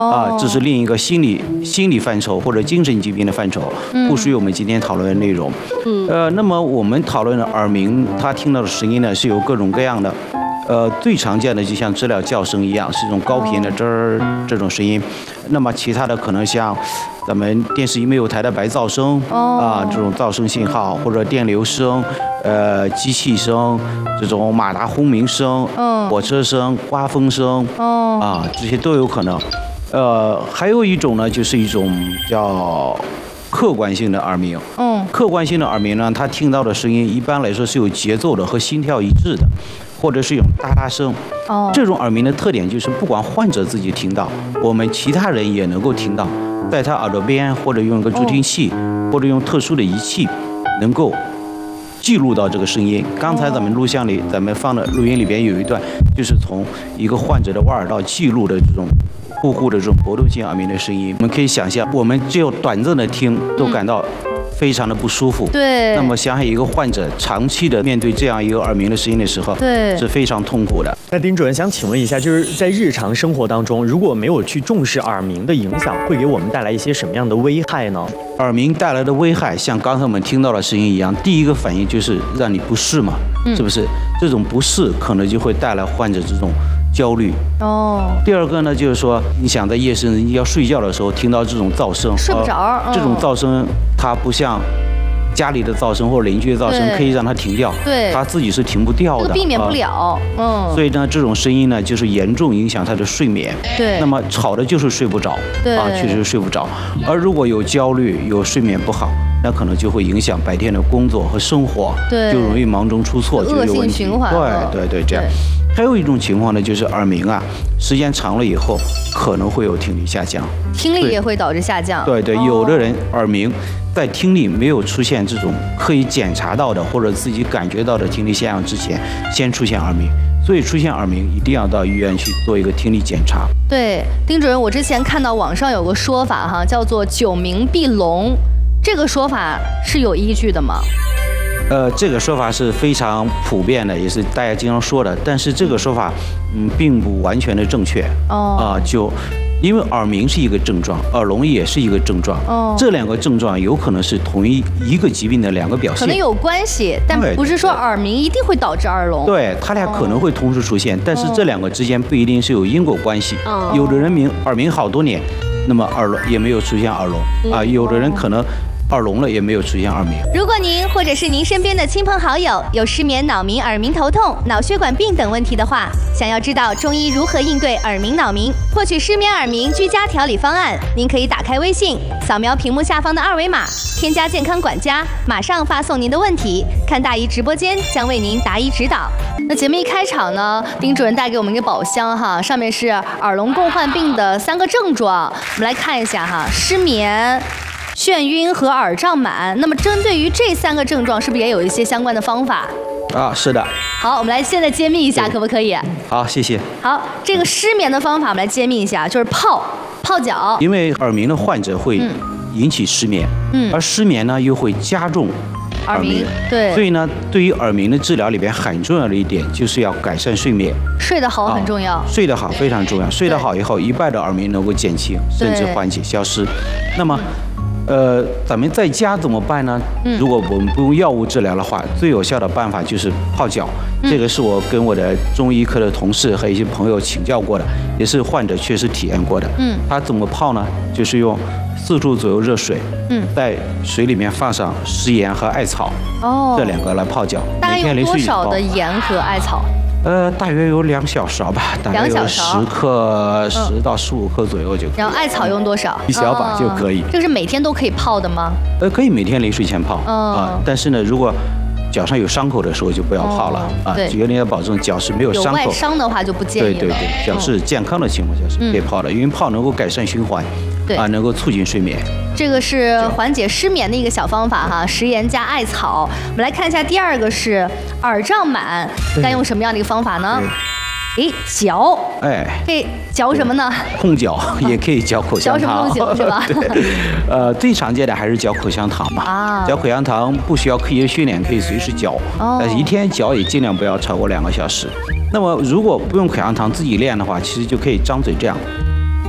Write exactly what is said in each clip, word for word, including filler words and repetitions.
啊，这是另一个心理心理范畴或者精神疾病的范畴，不属于我们今天讨论的内容。嗯，呃，那么我们讨论的耳鸣，他听到的声音呢是有各种各样的。呃，最常见的就像知了叫声一样，是一种高频的吱儿这种声音。那么其他的可能像咱们电视仪没有台的白噪声啊，这种噪声信号，或者电流声、呃机器声、这种马达轰鸣声、火车声、刮风声啊，这些都有可能。呃，还有一种呢，就是一种叫客观性的耳鸣。嗯，客观性的耳鸣呢，它听到的声音一般来说是有节奏的和心跳一致的。或者是一种哒哒声，哦，这种耳鸣的特点就是，不管患者自己听到，我们其他人也能够听到，在他耳朵边或者用一个助听器，或者用特殊的仪器，能够记录到这个声音。刚才咱们录像里，咱们放的录音里边有一段，就是从一个患者的挖耳道记录的这种呼呼的这种波动性耳鸣的声音。我们可以想象，我们只有短暂的听，都感到非常的不舒服。对。那么想想一个患者长期的面对这样一个耳鸣的声音的时候，对，是非常痛苦的。 那丁主任想请问一下，就是在日常生活当中，如果没有去重视耳鸣的影响，会给我们带来一些什么样的危害呢？ 耳鸣带来的危害，像刚才我们听到的声音一样，第一个反应就是让你不适嘛，嗯、是不是？这种不适可能就会带来患者这种焦虑。哦。第二个呢，就是说，你想在夜深要睡觉的时候听到这种噪声， 睡不着、呃嗯。这种噪声它不像家里的噪声或者邻居的噪声可以让它停掉，对，它自己是停不掉的， 这个避免不了。嗯。 所以呢，这种声音呢，就是严重影响他的睡眠。对。那么吵的就是睡不着，对啊，确实睡不着。而如果有焦虑、有睡眠不好，那可能就会影响白天的工作和生活，对，就容易忙中出错，就有问题。对对对，这样。还有一种情况呢，就是耳鸣啊，时间长了以后可能会有听力下降， 听力也会导致下降。 对对，哦、有的人耳鸣在听力没有出现这种可以检查到的或者自己感觉到的听力现象之前，先出现耳鸣。所以出现耳鸣一定要到医院去做一个听力检查。 对，丁主任，我之前看到网上有个说法哈，叫做久鸣闭聋，这个说法是有依据的吗？ 呃，这个说法是非常普遍的，也是大家经常说的，但是这个说法，嗯，并不完全的正确。哦。啊、呃，就因为耳鸣是一个症状，耳聋也是一个症状。哦。这两个症状有可能是同一一个疾病的两个表现。 可能有关系，但不是说耳鸣一定会导致耳聋。 对，它俩可能会同时出现，但是这两个之间不一定是有因果关系。哦。有的人鸣耳鸣好多年，那么耳聋也没有出现耳聋啊、呃，有的人可能耳聋了也没有出现耳鸣。 如果您或者是您身边的亲朋好友有失眠、脑鸣、耳鸣、头痛、脑血管病等问题的话，想要知道中医如何应对耳鸣、脑鸣，获取失眠、耳鸣居家调理方案，您可以打开微信，扫描屏幕下方的二维码，添加健康管家，马上发送您的问题，看大姨直播间将为您答疑指导。 那节目一开场呢，丁主任带给我们一个宝箱哈，上面是耳聋共患病的三个症状，我们来看一下哈，失眠、眩晕和耳胀满。那么针对于这三个症状，是不是也有一些相关的方法？ 啊，是的。 好，我们来现在揭秘一下，可不可以？ 好，谢谢。 好，这个失眠的方法我们来揭秘一下，就是泡泡脚。 因为耳鸣的患者会引起失眠，嗯，而失眠呢又会加重耳鸣， 对， 所以呢，对于耳鸣的治疗里边很重要的一点就是要改善睡眠， 睡得好很重要，啊、 睡得好非常重要，睡得好以后，一半的耳鸣能够减轻，甚至缓解消失。那么。呃，咱们在家怎么办呢？嗯、如果我们不用药物治疗的话，最有效的办法就是泡脚。嗯、这个是我跟我的中医科的同事和一些朋友请教过的，也是患者确实体验过的。嗯，他怎么泡呢？就是用四度左右热水，嗯，在水里面放上食盐和艾草，哦，这两个来泡脚。 大概用多少的盐和艾草？ 呃，大约有两小勺吧，大概有十克，十到十五克左右就可以。 然后艾草用多少？ 一小把就可以。 这个是每天都可以泡的吗？ 呃，可以每天临睡前泡啊，但是呢，如果脚上有伤口的时候就不要泡了啊，只要你要保证脚是没有伤口。 有外伤的话就不建议了。 对对对，脚是健康的情况下是可以泡的，因为泡能够改善循环，对啊，能够促进睡眠。 这个是缓解失眠的一个小方法哈，食盐加艾草。我们来看一下第二个是耳胀满，该用什么样的一个方法呢？诶，嚼，哎，这嚼什么呢？ 控嚼也可以嚼口香糖， 嚼什么东西是吧？ 对，呃，最常见的还是嚼口香糖吧。啊，嚼口香糖不需要刻意训练，可以随时嚼，哦、但是一天嚼也尽量不要超过两个小时。那么如果不用口香糖自己练的话，其实就可以张嘴这样。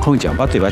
空讲，把嘴巴